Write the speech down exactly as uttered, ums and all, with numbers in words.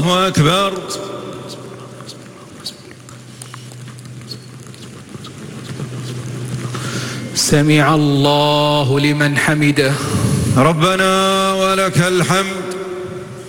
أكبر. سمع الله لمن حمده. ربنا ولك الحمد.